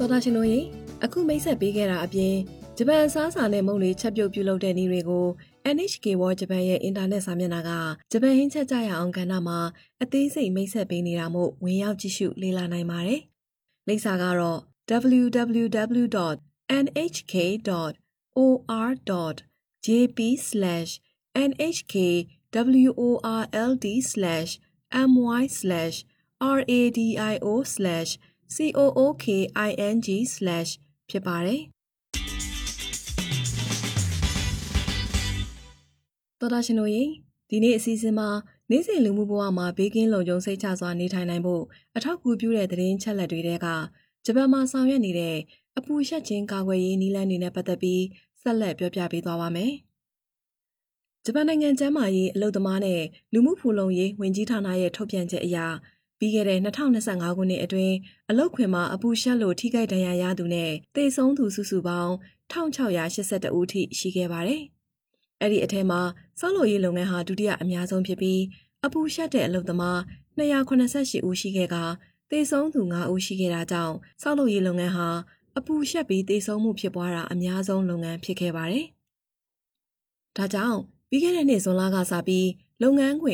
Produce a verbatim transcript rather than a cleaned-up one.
တော်တာရှင်တို့ရေအခုမိတ်ဆက်ပေးခဲ့တာအပြင်ဂျပန်အစားအစာနဲ့မုန့်တွေချက်ပြုတ်ပြုလုပ်တဲ့နည်းတွေကို N H K World Japan ရဲ့အင်တာနက်စာမျက်နှာကဂျပန်ဟင်းချက်ကြရအောင်ကဏ္ဍမှာအသေးစိတ်မိတ်ဆက်ပေးနေတာမို့ဝင်ရောက်ကြည့်ရှုလေ့လာနိုင်ပါတယ်။လိပ်စာကတော့ w w w dot n h k dot o r dot j p slash n h k world slash my slash radio slash cooking slash ဖြစ်ပါတယ်။တော်တာရှင်တို့ရေဒီနေ့အစီအစဉ်မှာနေ့စဉ်လူမှုဘဝမှာဘေးကင်းလုံခြုံစိတ်ချစွာနေထိုင်နိုင်ဖို့အထောက်အကူပြုတဲ့သတင်းချက်လက်တွေကဂျပန်မှာဆောင်ရွက်နေတဲ့အပူရှက်ခြင်းကာကွယ်ရေးနည်းလမ်းတွေနဲ့ပတ်သက်ပြီးဆက်လက်ပြောပြပေးသွားပါမယ်။ဂျပန်နိုင်ငံကျန်းမာရေးအလုပ်သမားနဲ့လူမှုဖူလုံရေးဝန်ကြီးဌာနရဲ့ထုတ်ပြန်ချက်အရပြီးခဲ့တဲ့၂၀၂၅ခုနှစ်အတွင်းအလုပ်ခွင်မှာအပူရှက်လို့ထိခိုက်ဒဏ်ရာရသူနဲ့သေဆုံးသူစုစုပေါင်း၁၆၈၁ဦးထိရှိခဲ့ပါတယ်။အဲ့ဒီအထက်မှာဆောက်လုပ်ရေးလုပ်ငန်းဟာဒုတိယအများဆုံးဖြစ်ပြီးအပူရှက်တဲ့အလုပ်သမား၂၇၈ဦးရှိခဲ့ကသေဆုံးသူ၅ဦးရှိခဲ့တာကြောင့်ဆောက်လုပ်ရေးလုပ်ငန်းဟာအပူရှက်ပြီးသေဆုံးမှုဖြစ်ပွားတာအများဆုံးလုပ်ငန်းဖြစ်ခဲ့ပါတယ်။ဒါကြောင့်ပြီးခဲ့တဲ့နှစ်ဇွန်လကစပြီးလုပ်ငန်းခွင်